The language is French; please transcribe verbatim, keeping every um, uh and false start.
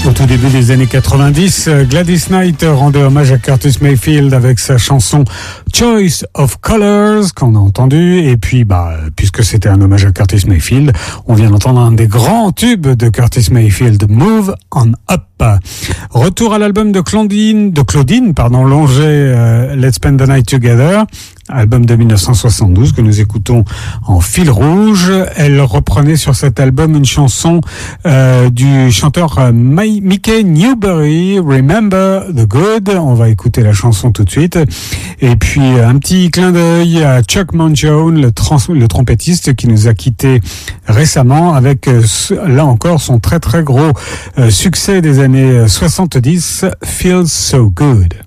Au tout début des années quatre-vingt-dix, Gladys Knight rendait hommage à Curtis Mayfield avec sa chanson Choice of Colors qu'on a entendu. Et puis, bah, puisque c'était un hommage à Curtis Mayfield, on vient d'entendre un des grands tubes de Curtis Mayfield, Move on Up. Retour à l'album de Claudine, de Claudine, pardon, Longer, euh, Let's Spend the Night Together, album de dix-neuf cent soixante-douze que nous écoutons en fil rouge. Elle reprenait sur cet album une chanson euh, du chanteur euh, Mickey Newbury, Remember the Good. On va écouter la chanson tout de suite. Et puis un petit clin d'œil à Chuck Mangione, le, trans- le trompettiste qui nous a quittés récemment avec euh, là encore son très très gros euh, succès des années soixante-dix, Feels So Good.